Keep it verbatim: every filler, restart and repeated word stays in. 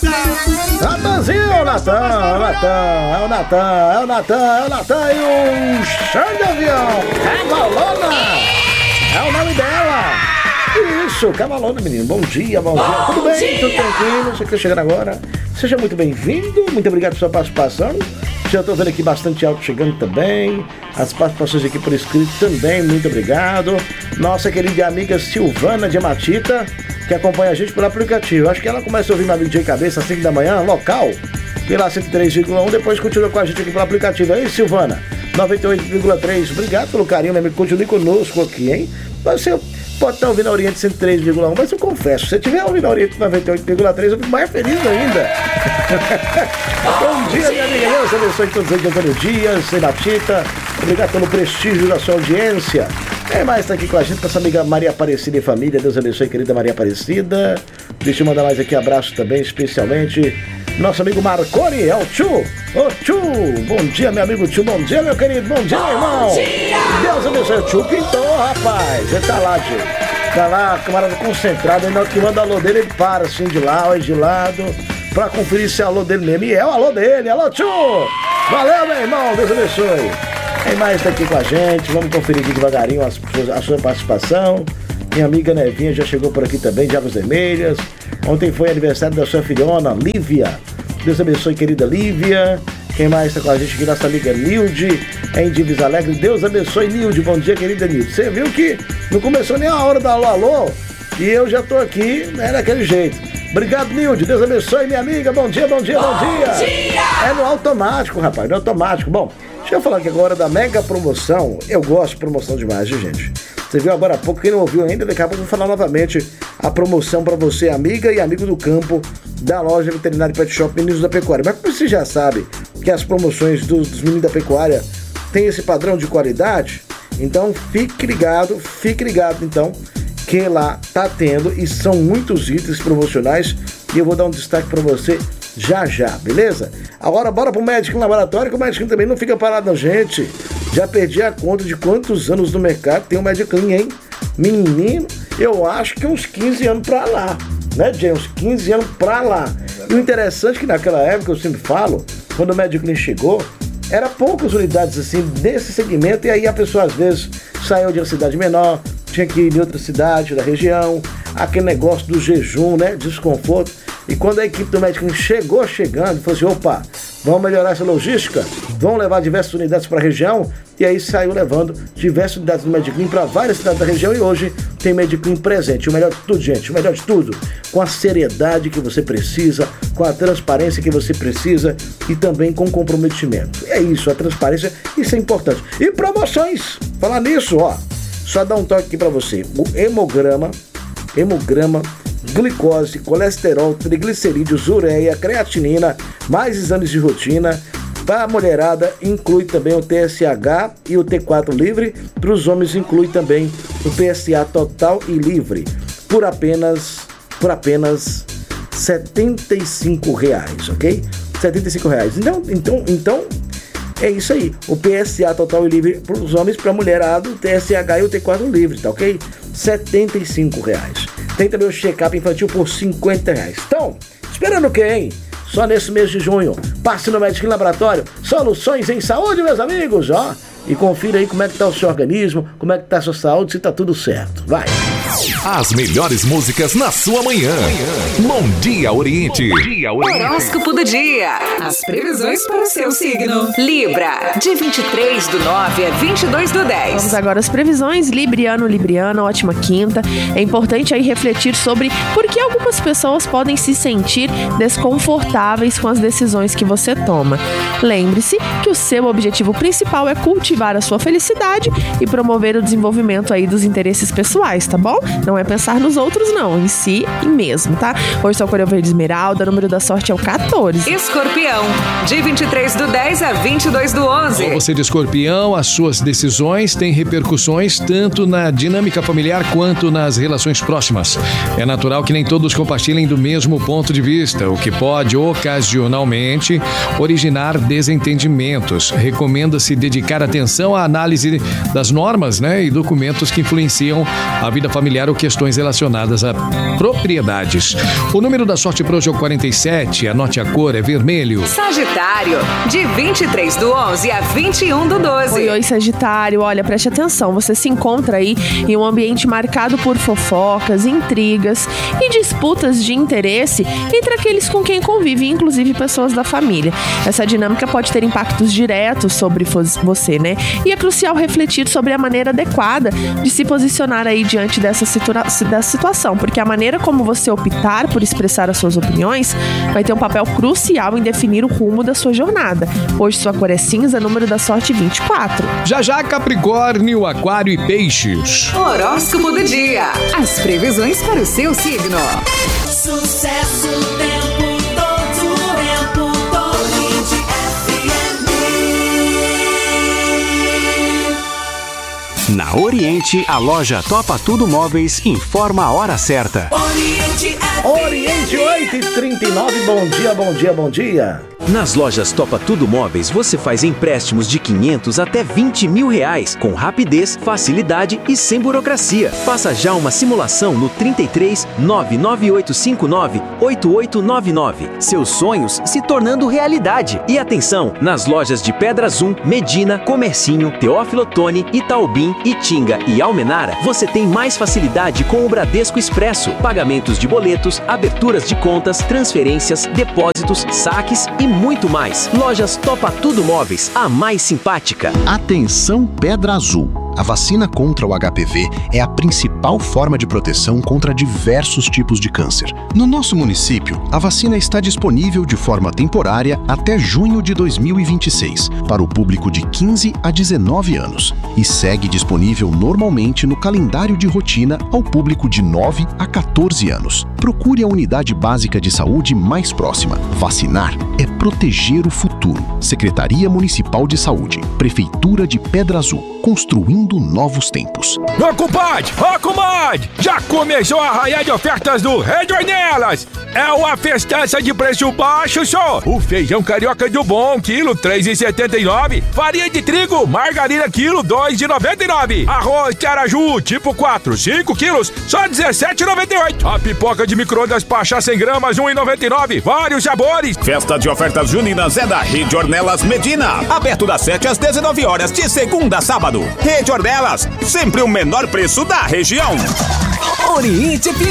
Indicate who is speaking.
Speaker 1: Natanzinho, é o Natan, é o Natan, é o Natan, é o Natan, é o Natan e o chão de avião, Cavalona, é o nome dela. Isso, Cavalona, menino, bom dia, bom, bom dia, tudo bem, dia. Tudo tranquilo, você que está chegando agora, seja muito bem-vindo, muito obrigado pela sua participação. Já estou vendo aqui bastante áudio chegando também. As participações aqui por escrito também, muito obrigado. Nossa querida amiga Silvana de Amatita, que acompanha a gente pelo aplicativo. Acho que ela começa a ouvir meu D J Cabeça às cinco da manhã, local, pela cento e três vírgula um, depois continua com a gente aqui pelo aplicativo. Aí, Silvana, noventa e oito vírgula três, obrigado pelo carinho, meu amigo, continue conosco aqui, hein? Você pode estar ouvindo a Oriente cento e três vírgula um, mas eu confesso, se você estiver ouvindo a Oriente noventa e oito vírgula três, eu fico mais feliz ainda. Bom dia, minha amiga, Deus abençoe todos os Antônio Dias, Senatita, obrigado pelo prestígio da sua audiência. Quem mais está aqui com a gente, com essa amiga Maria Aparecida e família, Deus abençoe, querida Maria Aparecida. Deixa eu mandar mais aqui abraço também, especialmente nosso amigo Marconi, é o Tchu. Ô Tchu, bom dia, meu amigo Tchu, bom dia, meu querido, bom dia, bom meu irmão. Dia. Deus abençoe, o Tchu pintou, rapaz, ele tá lá, Tchu. Tá lá, camarada concentrado, aí na hora que manda alô dele, ele para assim de lá, olha de lado, pra conferir se é alô dele mesmo. E é o alô dele, alô Tchu. Valeu, meu irmão, Deus abençoe. Quem mais tá aqui com a gente? Vamos conferir aqui devagarinho a, a sua participação. Minha amiga Nevinha já chegou por aqui também, de Águas Vermelhas. Ontem foi aniversário da sua filhona, Lívia. Deus abençoe, querida Lívia. Quem mais está com a gente aqui? Nossa amiga Nilde, em Divis Alegre. Deus abençoe, Nilde. Bom dia, querida Nilde. Você viu que não começou nem a hora da alô, alô? E eu já tô aqui, né, daquele jeito. Obrigado, Nilde. Deus abençoe, minha amiga. Bom dia, bom dia, bom, bom dia. dia. É no automático, rapaz, no automático. Bom, deixa eu falar aqui agora da mega promoção. Eu gosto de promoção demais, viu, gente? Você viu agora há pouco, quem não ouviu ainda, daqui a pouco eu vou falar novamente a promoção para você, amiga e amigo do campo da loja Veterinária Pet Shop Meninos da Pecuária. Mas como você já sabe que as promoções dos, dos Meninos da Pecuária têm esse padrão de qualidade, então fique ligado, fique ligado então, que lá tá tendo e são muitos itens promocionais e eu vou dar um destaque para você já já, beleza? Agora bora pro Médico Laboratório, que o Médico também não fica parado, não, gente. Já perdi a conta de quantos anos no mercado tem o Médico, hein? Menino, eu acho que uns quinze anos pra lá, né, Jay? Uns quinze anos pra lá. E o interessante é que naquela época, eu sempre falo, quando o Médico chegou, era poucas unidades assim desse segmento, e aí a pessoa às vezes saiu de uma cidade menor, tinha que ir em outra cidade da região, aquele negócio do jejum, né, desconforto. E quando a equipe do Médico chegou chegando, falou assim, opa, vamos melhorar essa logística, vamos levar diversas unidades para a região, e aí saiu levando diversas unidades do Mediclin para várias cidades da região, e hoje tem Mediclin presente. O melhor de tudo, gente, o melhor de tudo, com a seriedade que você precisa, com a transparência que você precisa e também com comprometimento. É isso, a transparência, isso é importante. E promoções, falar nisso, ó, só dar um toque aqui para você, o hemograma, hemograma, glicose, colesterol, triglicerídeos, ureia, creatinina, mais exames de rotina. Para a mulherada inclui também o T S H e o T quatro livre. Para os homens inclui também o P S A total e livre. Por apenas, por apenas setenta e cinco reais, ok? setenta e cinco reais. Então, então, então é isso aí. O P S A total e livre para os homens, para a mulherada, o T S H e o T quatro livre, tá ok? setenta e cinco reais. Tem também o check-up infantil por cinquenta reais. Então, esperando o quê, hein? Só nesse mês de junho, passe no Médico Laboratório, soluções em saúde, meus amigos, ó. E confira aí como é que tá o seu organismo, como é que tá a sua saúde, se tá tudo certo. Vai!
Speaker 2: As melhores músicas na sua manhã. Bom dia, Oriente. Bom dia,
Speaker 3: Oriente. Horóscopo do dia. As previsões para o seu signo. Libra, de vinte e três do nove a vinte e dois do dez.
Speaker 4: Vamos agora às previsões. Libriano, Libriana, ótima quinta. É importante aí refletir sobre por que algumas pessoas podem se sentir desconfortáveis com as decisões que você toma. Lembre-se que o seu objetivo principal é cultivar a sua felicidade e promover o desenvolvimento aí dos interesses pessoais, tá bom? Não é pensar nos outros, não, em si e mesmo, tá? Hoje só cor verde esmeralda, o número da sorte é o quatorze.
Speaker 3: Escorpião, de vinte e três do dez a vinte e dois do onze.
Speaker 5: Para você de Escorpião, as suas decisões têm repercussões tanto na dinâmica familiar quanto nas relações próximas. É natural que nem todos compartilhem do mesmo ponto de vista, o que pode ocasionalmente originar desentendimentos. Recomenda-se dedicar atenção à análise das normas, né, e documentos que influenciam a vida familiar familiar ou questões relacionadas a propriedades. O número da sorte para hoje é o quarenta e sete, anote a cor, é vermelho.
Speaker 3: Sagitário, de vinte e três do onze a vinte e um do doze.
Speaker 4: Oi, oi, Sagitário. Olha, preste atenção. Você se encontra aí em um ambiente marcado por fofocas, intrigas e disputas de interesse entre aqueles com quem convive, inclusive pessoas da família. Essa dinâmica pode ter impactos diretos sobre você, né? E é crucial refletir sobre a maneira adequada de se posicionar aí diante dessa, situa- dessa situação, porque a maneira como você optar por expressar as suas opiniões vai ter um papel crucial em definir o rumo da sua jornada. Hoje sua cor é cinza, número da sorte vinte e quatro.
Speaker 5: Já já Capricórnio, Aquário e Peixes.
Speaker 3: Horóscopo do dia. As previsões para o seu signo.
Speaker 6: Sucesso o tempo todo, tempo todo de F M.
Speaker 7: Na Oriente, a loja Topa Tudo Móveis informa a hora certa.
Speaker 6: Oriente F M.
Speaker 1: Oriente oito e trinta e nove, bom dia, bom dia, bom dia.
Speaker 7: Nas lojas Topa Tudo Móveis, você faz empréstimos de quinhentos até vinte mil reais, com rapidez, facilidade e sem burocracia. Faça já uma simulação no trinta e três, nove nove oito cinco nove, oito oito nove nove. Seus sonhos se tornando realidade. E atenção, nas lojas de Pedra Zoom, Medina, Comercinho, Teófilo Otoni, Itaubim, Itinga e Almenara, você tem mais facilidade com o Bradesco Expresso. Pagamentos de boletos, aberturas de contas, transferências, depósitos, saques e muito mais. Lojas Topa Tudo Móveis, a mais simpática.
Speaker 8: Atenção, Pedra Azul. A vacina contra o H P V é a principal forma de proteção contra diversos tipos de câncer. No nosso município, a vacina está disponível de forma temporária até junho de dois mil e vinte e seis, para o público de quinze a dezenove anos, e segue disponível normalmente no calendário de rotina ao público de nove a quatorze anos. Procure a unidade básica de saúde mais próxima. Vacinar é proteger o futuro. Secretaria Municipal de Saúde, Prefeitura de Pedra Azul, construindo novos tempos.
Speaker 9: Ô compadre, ô comadre, já começou a arraiar de ofertas do Rede Ornelas. É uma festança de preço baixo só. O feijão carioca do bom, quilo três reais e setenta e nove. Farinha de trigo, margarina, quilo dois reais e noventa e nove. Arroz Caraju, tipo quatro, cinco quilos, só dezessete reais e noventa e oito. A pipoca de micro-ondas Pachá cem gramas, um real e noventa e nove. Vários sabores.
Speaker 10: Festa de ofertas juninas é da Rede Ornelas Medina. Aberto das sete às dezenove horas, de segunda a sábado. Rede Ornelas, sempre o menor preço da região.
Speaker 7: Oriente